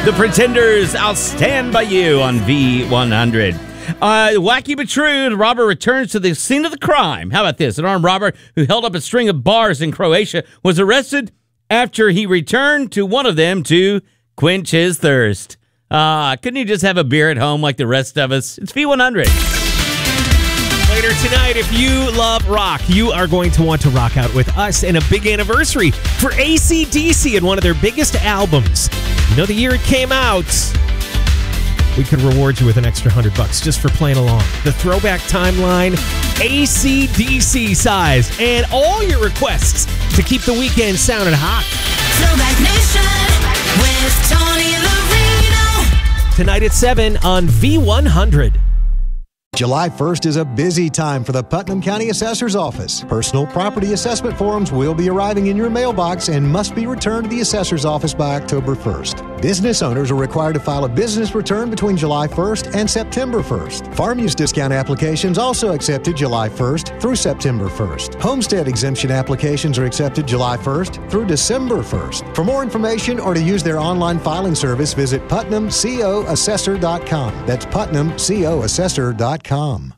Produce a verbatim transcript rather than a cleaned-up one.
The Pretenders, I'll Stand By You on V one hundred. Uh, wacky but true, the robber returns to the scene of the crime. How about this? An armed robber who held up a string of bars in Croatia was arrested after he returned to one of them to quench his thirst. Uh, couldn't he just have a beer at home like the rest of us? It's V one hundred. Later tonight, if you love rock, you are going to want to rock out with us in a big anniversary for A C D C and one of their biggest albums. You know the year it came out. We could reward you with an extra hundred bucks just for playing along. The Throwback Timeline, A C D C size, and all your requests to keep the weekend sounding hot. Throwback Nation with Tony Marino. Tonight at seven on V one hundred. July first is a busy time for the Putnam County Assessor's Office. Personal property assessment forms will be arriving in your mailbox and must be returned to the Assessor's Office by October first. Business owners are required to file a business return between July first and September first. Farm use discount applications also accepted July first through September first. Homestead exemption applications are accepted July first through December first. For more information or to use their online filing service, visit putnam co assessor dot com. That's putnam co assessor dot com.